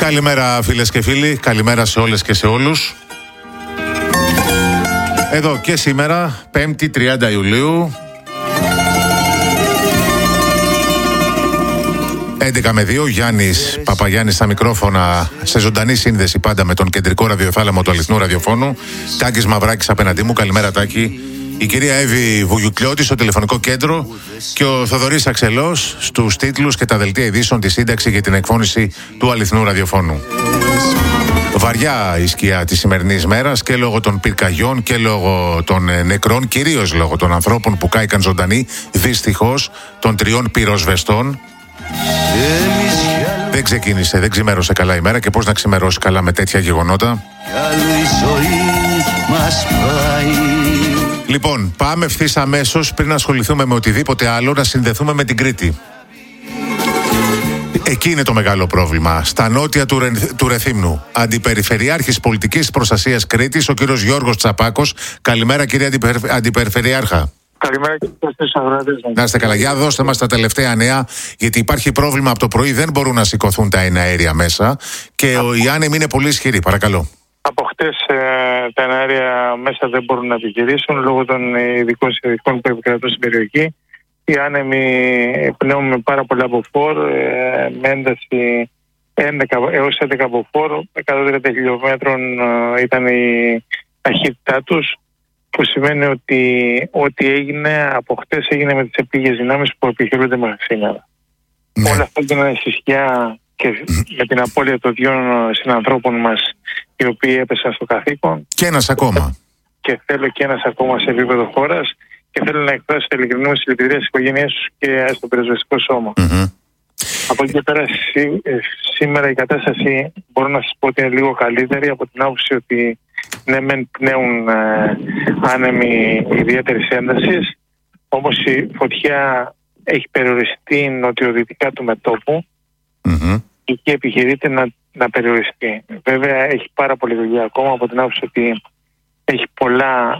Καλημέρα φίλες και φίλοι, καλημέρα σε όλες και σε όλους. Εδώ και σήμερα, 5η 30 Ιουλίου, 11 με 2, Γιάννης Παπαγιάννης στα μικρόφωνα, σε ζωντανή σύνδεση πάντα με τον κεντρικό ραδιοθάλαμο του αληθινού ραδιοφώνου. Τάκης Μαυράκης απέναντί μου, καλημέρα Τάκη. Η κυρία Εύη Βουγιουκλιώτη στο τηλεφωνικό κέντρο και ο Θοδωρής Αξελός στους τίτλους και τα δελτία ειδήσεων τη σύνταξη για την εκφώνηση του αληθινού ραδιοφώνου. Βαριά η σκιά της σημερινής μέρας και λόγω των πυρκαγιών και λόγω των νεκρών, κυρίως λόγω των ανθρώπων που κάηκαν ζωντανοί, δυστυχώς, των 3 πυροσβεστών. Δεν ξεκίνησε, δεν ξημέρωσε καλά η μέρα και πώς να ξημερώσει καλά με τέτοια γεγονότα. Λοιπόν, πάμε ευθύς αμέσως πριν να ασχοληθούμε με οτιδήποτε άλλο, να συνδεθούμε με την Κρήτη. Εκεί είναι το μεγάλο πρόβλημα. Στα νότια του Ρεθύμνου. Αντιπεριφερειάρχης Πολιτικής Προστασίας Κρήτης, ο κύριος Γιώργος Τσαπάκος. Καλημέρα, κύριε Αντιπεριφερειάρχα. Καλημέρα και στους αγρότες. Να είστε καλά. Για δώστε μας τα τελευταία νέα, γιατί υπάρχει πρόβλημα από το πρωί. Δεν μπορούν να σηκωθούν τα εναέρια μέσα και οι άνεμοι είναι πολύ ισχυροί. Παρακαλώ. Από χτες τα εναέρια μέσα δεν μπορούν να επιχειρήσουν λόγω των ειδικών συνθηκών που επικρατούν στην περιοχή. Οι άνεμοι πνέουν με πάρα πολλά μποφόρ, με ένταση 11 έως 11 μποφόρ, 130 χιλιόμετρων ήταν η ταχύτητά τους, που σημαίνει ότι ό,τι έγινε από χτες έγινε με τις επίγειες δυνάμεις που επιχειρούνται μέχρι σήμερα. Ναι. Όλα αυτά έγιναν στη σκιά και με την απώλεια των 2 συνανθρώπων μας, οι οποίοι έπεσαν στο καθήκον. Και ένας ακόμα. Και θέλω και ένας ακόμα σε επίπεδο χώρας. Και θέλω να εκφράσω τα ειλικρινή μου συλληπιτήρια στις οικογένειές τους και στο πυροσβεστικό σώμα. Από εκεί και πέρα, σήμερα η κατάσταση μπορώ να σας πω ότι είναι λίγο καλύτερη, από την άποψη ότι ναι, μεν πνέουν άνεμοι ιδιαίτερης έντασης, όμως η φωτιά έχει περιοριστεί νοτιοδυτικά του μετώπου και εκεί επιχειρείται να περιοριστεί. Βέβαια έχει πάρα πολλή δουλειά ακόμα, από την άποψη ότι έχει πολλά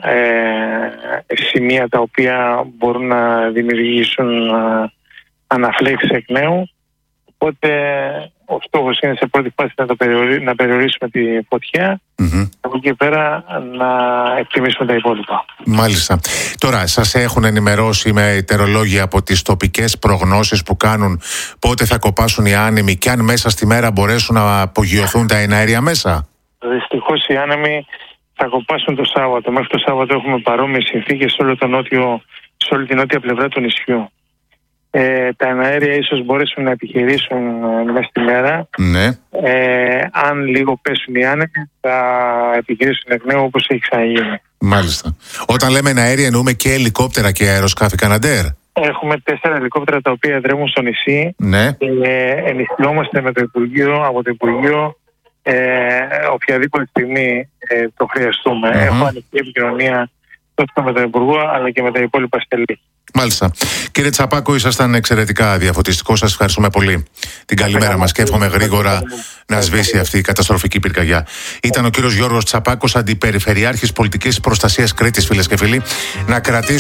σημεία τα οποία μπορούν να δημιουργήσουν αναφλέξεις εκ νέου. Οπότε ο στόχος είναι σε πρώτη φάση να περιορίσουμε τη φωτιά, από εκεί πέρα να εκτιμήσουμε τα υπόλοιπα. Μάλιστα. Τώρα, σας έχουν ενημερώσει με ητερολόγια από τις τοπικές προγνώσεις που κάνουν πότε θα κοπάσουν οι άνεμοι και αν μέσα στη μέρα μπορέσουν να απογειωθούν τα εναέρια μέσα? Δυστυχώς οι άνεμοι θα κοπάσουν το Σάββατο. Μέχρι το Σάββατο έχουμε παρόμοιες συνθήκες σε όλη την νότια πλευρά του νησιού. Τα εναέρια ίσως μπορέσουν να επιχειρήσουν μέσα στη μέρα. Ναι. Αν λίγο πέσουν οι άνεμοι θα επιχειρήσουν εκ νέου όπως έχει ξαναγίνει. Μάλιστα. Όταν λέμε εναέρια εννοούμε και ελικόπτερα και αεροσκάφη Καναντέρ. Έχουμε 4 ελικόπτερα τα οποία εδρεύουν στο νησί. Ναι. Και ενισχυόμαστε από το Υπουργείο οποιαδήποτε στιγμή το χρειαστούμε. Έχω ανοιχτή επικοινωνία τόσο με τον Υπουργό αλλά και με τα υπόλοιπα στελέχη. Μάλιστα. Κύριε Τσαπάκο, ήσασταν εξαιρετικά διαφωτιστικός. Σας ευχαριστούμε πολύ. Την καλημέρα μας και εύχομαι γρήγορα να σβήσει αυτή η καταστροφική πυρκαγιά. Ήταν ο κύριος Γιώργος Τσαπάκος, Αντιπεριφερειάρχης Πολιτικής Προστασίας Κρήτης, φίλες και φίλοι. Να κρατήσουμε